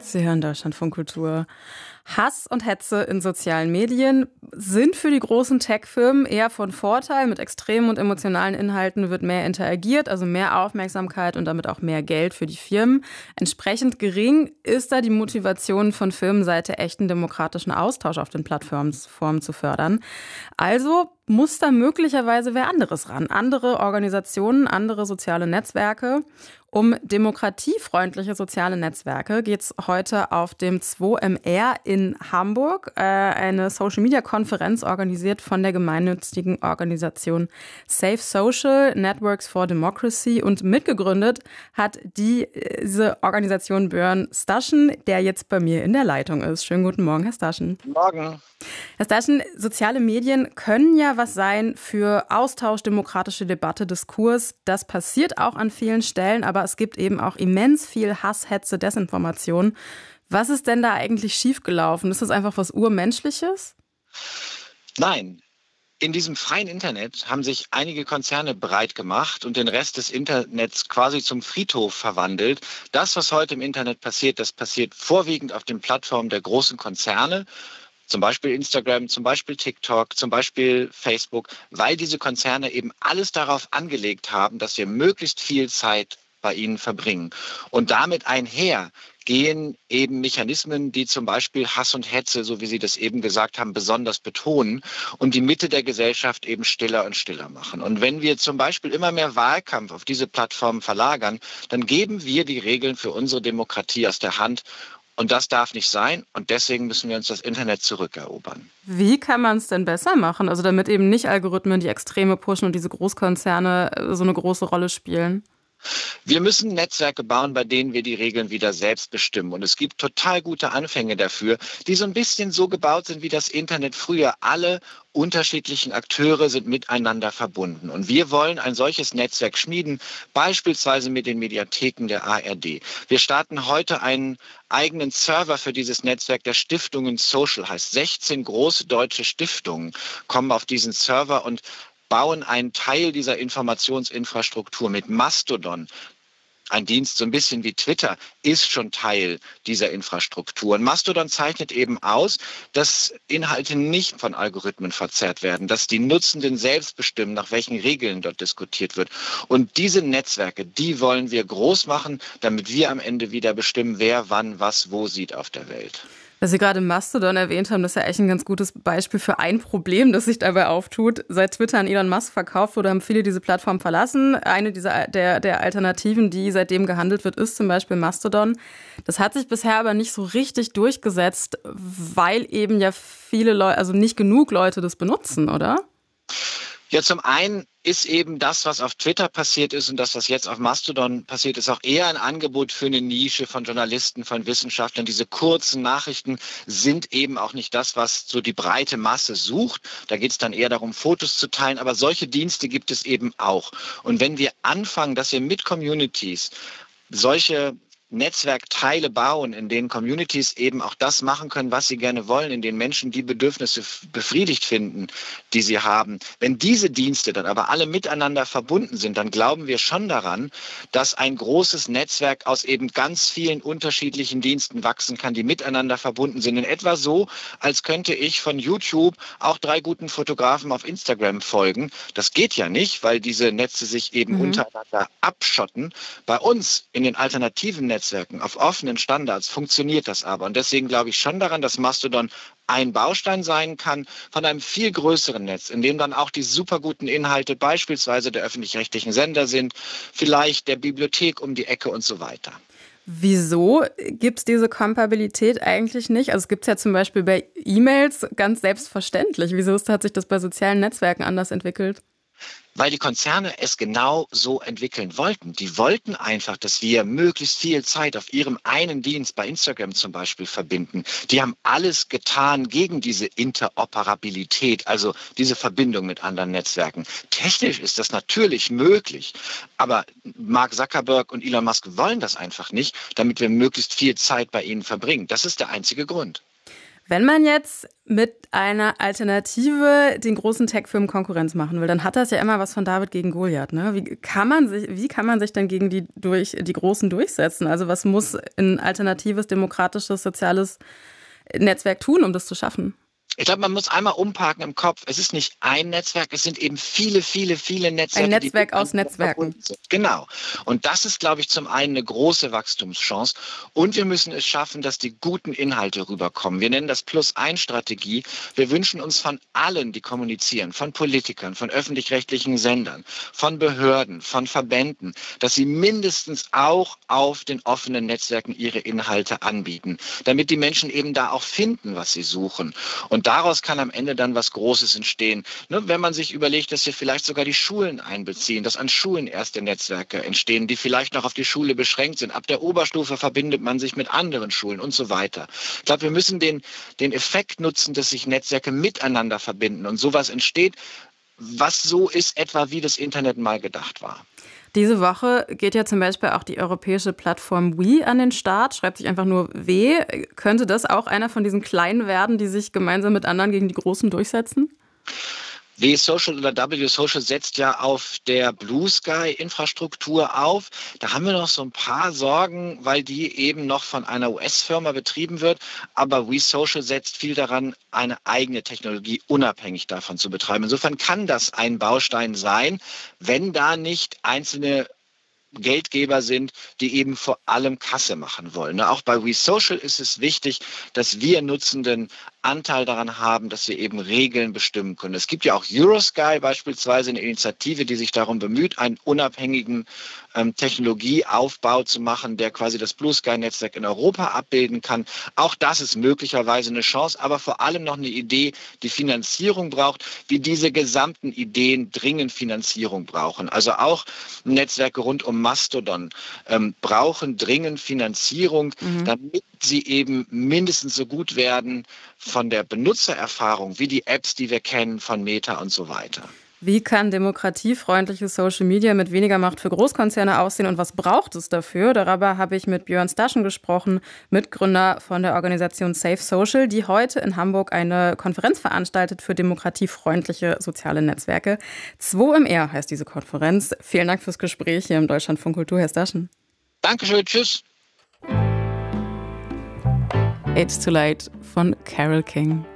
Sie hören Deutschlandfunk Kultur. Hass und Hetze in sozialen Medien sind für die großen Tech-Firmen eher von Vorteil. Mit extremen und emotionalen Inhalten wird mehr interagiert, also mehr Aufmerksamkeit und damit auch mehr Geld für die Firmen. Entsprechend gering ist da die Motivation von Firmenseite, echten demokratischen Austausch auf den Plattformen zu fördern. Also muss da möglicherweise wer anderes ran. Andere Organisationen, andere soziale Netzwerke. Um demokratiefreundliche soziale Netzwerke geht es heute auf dem 2MR in Hamburg. Eine Social-Media-Konferenz organisiert von der gemeinnützigen Organisation Safe Social Networks for Democracy. Und mitgegründet hat diese Organisation Björn Staschen, der jetzt bei mir in der Leitung ist. Schönen guten Morgen, Herr Staschen. Guten Morgen. Herr Staschen, soziale Medien können ja was sein für Austausch, demokratische Debatte, Diskurs. Das passiert auch an vielen Stellen, aber es gibt eben auch immens viel Hass, Hetze, Desinformation. Was ist denn da eigentlich schiefgelaufen? Ist das einfach was Urmenschliches? Nein. In diesem freien Internet haben sich einige Konzerne breit gemacht und den Rest des Internets quasi zum Friedhof verwandelt. Das, was heute im Internet passiert, das passiert vorwiegend auf den Plattformen der großen Konzerne. Zum Beispiel Instagram, zum Beispiel TikTok, zum Beispiel Facebook, weil diese Konzerne eben alles darauf angelegt haben, dass wir möglichst viel Zeit bei ihnen verbringen. Und damit einher gehen eben Mechanismen, die zum Beispiel Hass und Hetze, so wie Sie das eben gesagt haben, besonders betonen und die Mitte der Gesellschaft eben stiller und stiller machen. Und wenn wir zum Beispiel immer mehr Wahlkampf auf diese Plattformen verlagern, dann geben wir die Regeln für unsere Demokratie aus der Hand. Und das darf nicht sein. Und deswegen müssen wir uns das Internet zurückerobern. Wie kann man es denn besser machen? Also damit eben nicht Algorithmen die Extreme pushen und diese Großkonzerne so eine große Rolle spielen? Wir müssen Netzwerke bauen, bei denen wir die Regeln wieder selbst bestimmen. Und es gibt total gute Anfänge dafür, die so ein bisschen so gebaut sind wie das Internet früher. Alle unterschiedlichen Akteure sind miteinander verbunden. Und wir wollen ein solches Netzwerk schmieden, beispielsweise mit den Mediatheken der ARD. Wir starten heute einen eigenen Server für dieses Netzwerk, der Stiftungen Social heißt. 16 große deutsche Stiftungen kommen auf diesen Server und bauen einen Teil dieser Informationsinfrastruktur mit Mastodon. Ein Dienst, so ein bisschen wie Twitter, ist schon Teil dieser Infrastruktur. Und Mastodon zeichnet eben aus, dass Inhalte nicht von Algorithmen verzerrt werden, dass die Nutzenden selbst bestimmen, nach welchen Regeln dort diskutiert wird. Und diese Netzwerke, die wollen wir groß machen, damit wir am Ende wieder bestimmen, wer wann was wo sieht auf der Welt. Was Sie gerade Mastodon erwähnt haben, das ist ja echt ein ganz gutes Beispiel für ein Problem, das sich dabei auftut. Seit Twitter an Elon Musk verkauft wurde, haben viele diese Plattform verlassen. Eine der Alternativen, die seitdem gehandelt wird, ist zum Beispiel Mastodon. Das hat sich bisher aber nicht so richtig durchgesetzt, weil eben ja viele Leute, also nicht genug Leute das benutzen, oder? Ja, zum einen ist eben das, was auf Twitter passiert ist und das, was jetzt auf Mastodon passiert ist, auch eher ein Angebot für eine Nische von Journalisten, von Wissenschaftlern. Diese kurzen Nachrichten sind eben auch nicht das, was so die breite Masse sucht. Da geht es dann eher darum, Fotos zu teilen. Aber solche Dienste gibt es eben auch. Und wenn wir anfangen, dass wir mit Communities solche Netzwerkteile bauen, in denen Communities eben auch das machen können, was sie gerne wollen, in denen Menschen die Bedürfnisse befriedigt finden, die sie haben. Wenn diese Dienste dann aber alle miteinander verbunden sind, dann glauben wir schon daran, dass ein großes Netzwerk aus eben ganz vielen unterschiedlichen Diensten wachsen kann, die miteinander verbunden sind. In etwa so, als könnte ich von YouTube auch 3 guten Fotografen auf Instagram folgen. Das geht ja nicht, weil diese Netze sich eben untereinander abschotten. Bei uns in den alternativen Netzwerken auf offenen Standards funktioniert das aber. Und deswegen glaube ich schon daran, dass Mastodon ein Baustein sein kann von einem viel größeren Netz, in dem dann auch die super guten Inhalte beispielsweise der öffentlich-rechtlichen Sender sind, vielleicht der Bibliothek um die Ecke und so weiter. Wieso gibt es diese Kompatibilität eigentlich nicht? Also es gibt es ja zum Beispiel bei E-Mails ganz selbstverständlich. Wieso hat sich das bei sozialen Netzwerken anders entwickelt? Weil die Konzerne es genau so entwickeln wollten. Die wollten einfach, dass wir möglichst viel Zeit auf ihrem einen Dienst, bei Instagram zum Beispiel, verbinden. Die haben alles getan gegen diese Interoperabilität, also diese Verbindung mit anderen Netzwerken. Technisch ist das natürlich möglich, aber Mark Zuckerberg und Elon Musk wollen das einfach nicht, damit wir möglichst viel Zeit bei ihnen verbringen. Das ist der einzige Grund. Wenn man jetzt mit einer Alternative den großen Tech-Firmen Konkurrenz machen will, dann hat das ja immer was von David gegen Goliath, ne? Wie kann man sich denn gegen die Großen durchsetzen? Also was muss ein alternatives, demokratisches, soziales Netzwerk tun, um das zu schaffen? Ich glaube, man muss einmal umparken im Kopf. Es ist nicht ein Netzwerk, es sind eben viele, viele, viele Netzwerke. Ein Netzwerk aus Netzwerken. Genau. Und das ist, glaube ich, zum einen eine große Wachstumschance. Und wir müssen es schaffen, dass die guten Inhalte rüberkommen. Wir nennen das Plus-1-Strategie. Wir wünschen uns von allen, die kommunizieren, von Politikern, von öffentlich-rechtlichen Sendern, von Behörden, von Verbänden, dass sie mindestens auch auf den offenen Netzwerken ihre Inhalte anbieten, damit die Menschen eben da auch finden, was sie suchen. Und daraus kann am Ende dann was Großes entstehen. Ne, wenn man sich überlegt, dass wir vielleicht sogar die Schulen einbeziehen, dass an Schulen erste Netzwerke entstehen, die vielleicht noch auf die Schule beschränkt sind. Ab der Oberstufe verbindet man sich mit anderen Schulen und so weiter. Ich glaube, wir müssen den Effekt nutzen, dass sich Netzwerke miteinander verbinden und sowas entsteht, was so ist, etwa wie das Internet mal gedacht war. Diese Woche geht ja zum Beispiel auch die europäische Plattform We an den Start, schreibt sich einfach nur W. Könnte das auch einer von diesen Kleinen werden, die sich gemeinsam mit anderen gegen die Großen durchsetzen? W-Social oder W-Social setzt ja auf der Blue Sky-Infrastruktur auf. Da haben wir noch so ein paar Sorgen, weil die eben noch von einer US-Firma betrieben wird. Aber W-Social setzt viel daran, eine eigene Technologie unabhängig davon zu betreiben. Insofern kann das ein Baustein sein, wenn da nicht einzelne Geldgeber sind, die eben vor allem Kasse machen wollen. Auch bei WeSocial ist es wichtig, dass wir Nutzenden Anteil daran haben, dass wir eben Regeln bestimmen können. Es gibt ja auch Eurosky beispielsweise, eine Initiative, die sich darum bemüht, einen unabhängigen Technologieaufbau zu machen, der quasi das Blue Sky-Netzwerk in Europa abbilden kann. Auch das ist möglicherweise eine Chance, aber vor allem noch eine Idee, die Finanzierung braucht, wie diese gesamten Ideen dringend Finanzierung brauchen. Also auch Netzwerke rund um Mastodon brauchen dringend Finanzierung, damit sie eben mindestens so gut werden von der Benutzererfahrung wie die Apps, die wir kennen von Meta und so weiter. Wie kann demokratiefreundliches Social Media mit weniger Macht für Großkonzerne aussehen und was braucht es dafür? Darüber habe ich mit Björn Staschen gesprochen, Mitgründer von der Organisation Safe Social, die heute in Hamburg eine Konferenz veranstaltet für demokratiefreundliche soziale Netzwerke. 2 im R heißt diese Konferenz. Vielen Dank fürs Gespräch hier im Deutschlandfunk Kultur, Herr Staschen. Dankeschön, tschüss. It's Too Late von Carole King.